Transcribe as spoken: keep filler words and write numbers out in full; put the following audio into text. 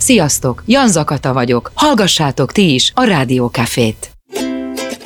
Sziasztok, Jan Zakata vagyok, hallgassátok ti is a Rádiókafét.